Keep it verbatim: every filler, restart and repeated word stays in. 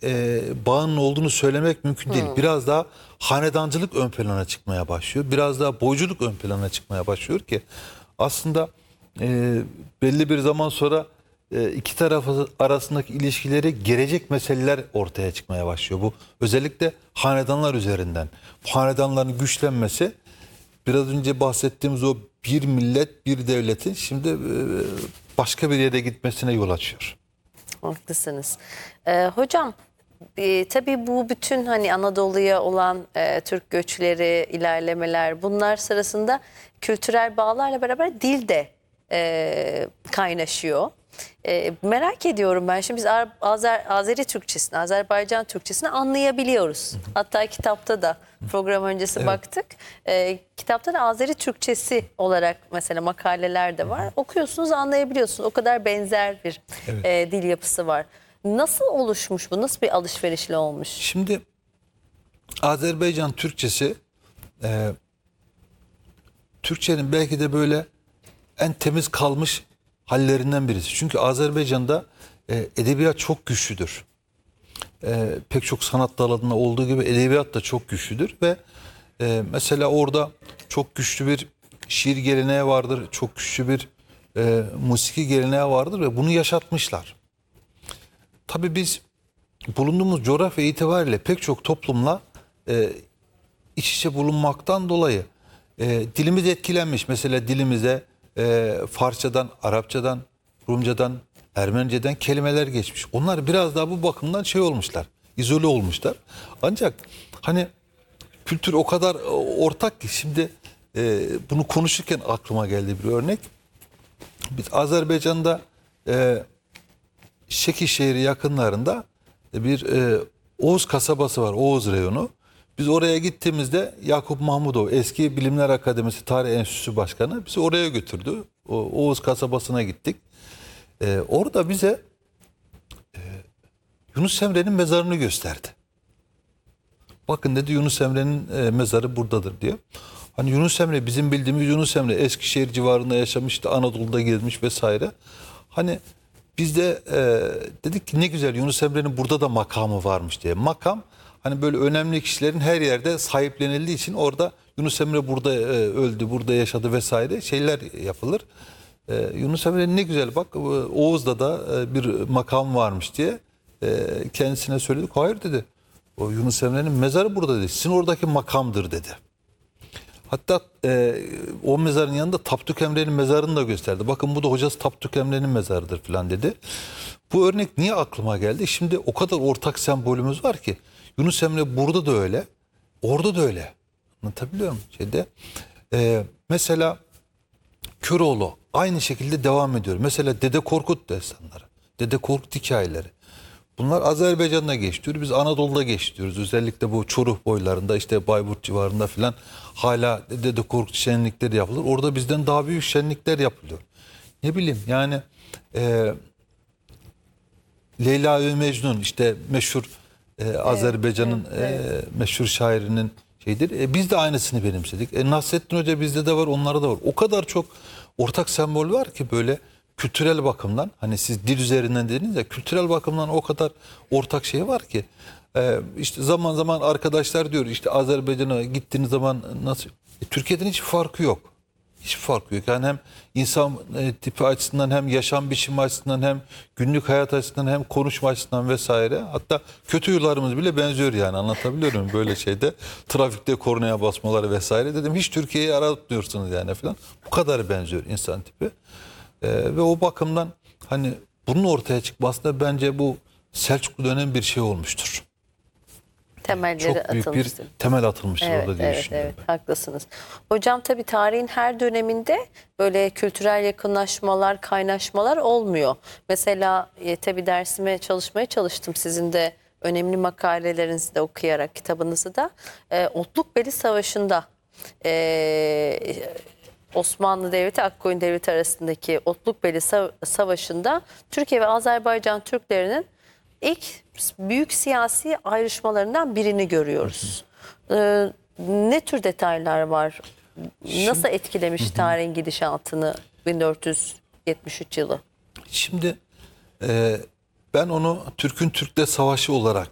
e, bağının olduğunu söylemek mümkün değil. Hmm. Biraz daha hanedancılık ön plana çıkmaya başlıyor. Biraz daha boyculuk ön plana çıkmaya başlıyor ki aslında e, belli bir zaman sonra e, iki taraf arasındaki ilişkileri gerecek meseleler ortaya çıkmaya başlıyor. Bu özellikle hanedanlar üzerinden. Bu hanedanların güçlenmesi biraz önce bahsettiğimiz o bir millet bir devletin şimdi e, başka bir yere gitmesine yol açıyor. Haklısınız. Ee, hocam e, tabii bu bütün hani Anadolu'ya olan e, Türk göçleri, ilerlemeler bunlar sırasında kültürel bağlarla beraber dil de e, kaynaşıyor. E, merak ediyorum ben şimdi biz Ar- Azer, Azeri Türkçesini, Azerbaycan Türkçesini anlayabiliyoruz. Hatta kitapta da program öncesi Evet. baktık. E, kitapta da Azeri Türkçesi olarak mesela makaleler de var. Okuyorsunuz anlayabiliyorsunuz. O kadar benzer bir Evet. e, dil yapısı var. Nasıl oluşmuş bu? Nasıl bir alışverişle olmuş? Şimdi Azerbaycan Türkçesi e, Türkçenin belki de böyle en temiz kalmış hallerinden birisi. Çünkü Azerbaycan'da e, edebiyat çok güçlüdür. E, pek çok sanat dalında olduğu gibi edebiyat da çok güçlüdür ve e, mesela orada çok güçlü bir şiir geleneği vardır, çok güçlü bir e, musiki geleneği vardır ve bunu yaşatmışlar. Tabii biz bulunduğumuz coğrafya itibariyle pek çok toplumla e, iç içe bulunmaktan dolayı e, dilimiz etkilenmiş. Mesela dilimize e, Farsçadan, Arapçadan, Rumcadan, Ermeniceden kelimeler geçmiş. Onlar biraz daha bu bakımdan şey olmuşlar, izole olmuşlar. Ancak hani kültür o kadar ortak ki şimdi e, bunu konuşurken aklıma geldi bir örnek. Biz Azerbaycan'da e, Şekişehir yakınlarında bir e, Oğuz kasabası var, Oğuz reyonu. Biz oraya gittiğimizde Yakup Mahmudov, eski Bilimler Akademisi Tarih Enstitüsü Başkanı bizi oraya götürdü. O Oğuz kasabasına gittik. E, orada bize e, Yunus Emre'nin mezarını gösterdi. Bakın dedi, Yunus Emre'nin e, mezarı buradadır diyor. Hani Yunus Emre, bizim bildiğimiz Yunus Emre Eskişehir civarında yaşamıştı, Anadolu'da gezmiş vesaire. Hani biz de e, dedik ki ne güzel, Yunus Emre'nin burada da makamı varmış diye. Makam hani böyle önemli kişilerin her yerde sahiplenildiği için orada Yunus Emre burada e, öldü, burada yaşadı vesaire şeyler yapılır. E, Yunus Emre'nin ne güzel bak Oğuz'da da e, bir makam varmış diye e, kendisine söyledik. Hayır dedi. O Yunus Emre'nin mezarı burada dedi. Sizin oradaki makamdır dedi. Hatta e, o mezarın yanında Tapduk Emre'nin mezarını da gösterdi. Bakın bu da hocası Tapduk Emre'nin mezarıdır falan dedi. Bu örnek niye aklıma geldi? Şimdi o kadar ortak sembolümüz var ki. Yunus Emre burada da öyle, orada da öyle. Anlatabiliyor muyum? Şeyde, e, mesela Köroğlu aynı şekilde devam ediyor. Mesela Dede Korkut destanları, Dede Korkut hikayeleri. Bunlar Azerbaycan'da geçiyor. Biz Anadolu'da geçiyoruz. Özellikle bu Çoruh boylarında, işte Bayburt civarında filan hala Dede Korkut şenlikleri yapılır. Orada bizden daha büyük şenlikler yapılıyor. Ne bileyim yani e, Leyla ve Mecnun işte meşhur e, Azerbaycan'ın evet, evet. E, meşhur şairinin şeydir. E, biz de aynısını benimsedik. E, Nasrettin Hoca bizde de var, onlarda da var. O kadar çok ortak sembol var ki böyle kültürel bakımdan, hani siz dil üzerinden dediniz ya, kültürel bakımdan o kadar ortak şey var ki. E, işte zaman zaman arkadaşlar diyor işte Azerbaycan'a gittiğiniz zaman nasıl? E, Türkiye'den hiç farkı yok. Hiçbir farkı yok. Yani hem insan e, tipi açısından, hem yaşam biçimi açısından, hem günlük hayat açısından, hem konuşma açısından vesaire. Hatta kötü huylarımız bile benziyor yani, anlatabiliyor muyum böyle şeyde. Trafikte kornaya basmaları vesaire, dedim hiç Türkiye'yi aratmıyorsunuz yani falan. Bu kadar benziyor insan tipi. E, ve o bakımdan hani bunun ortaya çıkması da bence bu Selçuklu dönem bir şey olmuştur. Temelleri Çok büyük bir atılmıştır. temel atılmıştır Evet, orada diye evet, düşünüyorum evet, ben. haklısınız. Hocam tabii tarihin her döneminde böyle kültürel yakınlaşmalar, kaynaşmalar olmuyor. Mesela e, tabii dersime çalışmaya çalıştım. Sizin de önemli makalelerinizi de okuyarak, kitabınızı da. E, Otlukbeli Savaşı'nda e, Osmanlı Devleti, Akkoyun Devleti arasındaki Otlukbeli Savaşı'nda Türkiye ve Azerbaycan Türklerinin ilk büyük siyasi ayrışmalarından birini görüyoruz. Ee, ne tür detaylar var? Nasıl etkilemiş Hı hı. tarihin gidişatını bin dört yüz yetmiş üç yılı? Şimdi e, ben onu Türk'ün Türk'le savaşı olarak